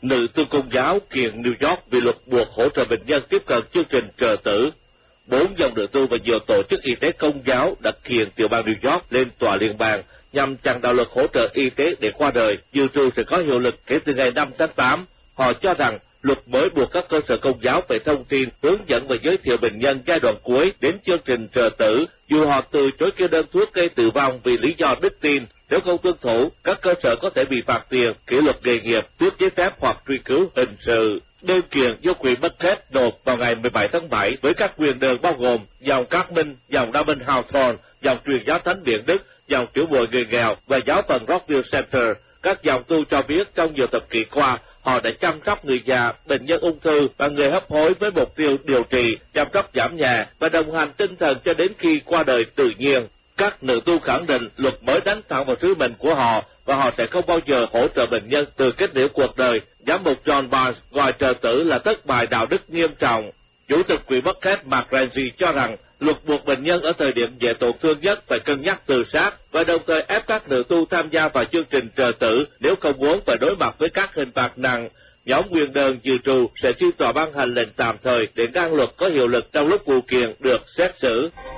Nữ tu Công giáo kiện New York vì luật buộc hỗ trợ bệnh nhân tiếp cận chương trình trợ tử. 4 dòng nữ tu và nhiều tổ chức y tế Công giáo đã kiện tiểu bang New York lên tòa liên bang nhằm chặn đạo luật hỗ trợ y tế để qua đời, dự trù sẽ có hiệu lực kể từ ngày 5 tháng 8. Họ cho rằng luật mới buộc các cơ sở Công giáo phải thông tin, hướng dẫn và giới thiệu bệnh nhân giai đoạn cuối đến chương trình trợ tử, dù họ từ chối kê đơn thuốc gây tử vong vì lý do đức tin. Nếu không tuân thủ, các cơ sở có thể bị phạt tiền, kỷ luật nghề nghiệp, tước giấy phép hoặc truy cứu hình sự. Đơn kiện do quỹ Bucket nộp vào ngày 17 tháng 7 với các quyền đơn bao gồm dòng Các Minh, dòng Damen Hawthorne, dòng truyền giáo Thánh Biển Đức, dòng Tiểu bồi người nghèo và giáo phận Rockville Center. Các dòng tu cho biết trong nhiều thập kỷ qua, họ đã chăm sóc người già, bệnh nhân ung thư và người hấp hối với mục tiêu điều trị, chăm sóc giảm nhẹ và đồng hành tinh thần cho đến khi qua đời tự nhiên. Các nữ tu khẳng định luật mới đánh thẳng vào sứ mệnh của họ và họ sẽ không bao giờ hỗ trợ bệnh nhân từ kết liễu cuộc đời. Giám mục John Barnes gọi trợ tử là thất bại đạo đức nghiêm trọng. Chủ tịch quỹ Bucket Mark Renzi cho rằng luật buộc bệnh nhân ở thời điểm dễ tổn thương nhất phải cân nhắc tự sát và đồng thời ép các nữ tu tham gia vào chương trình trợ tử nếu không muốn phải đối mặt với các hình phạt nặng. Nhóm nguyên đơn dự trù sẽ xin tòa ban hành lệnh tạm thời để ngăn luật có hiệu lực trong lúc vụ kiện được xét xử.